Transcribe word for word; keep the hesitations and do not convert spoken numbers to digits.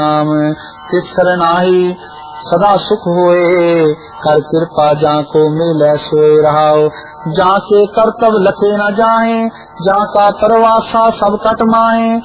नाम तिस सरनाही सदा सुख होए, कर कृपा जाको मिले सोए रहाओ। जाके करतब लखे न जाए, जाका परवासा सब कट माए।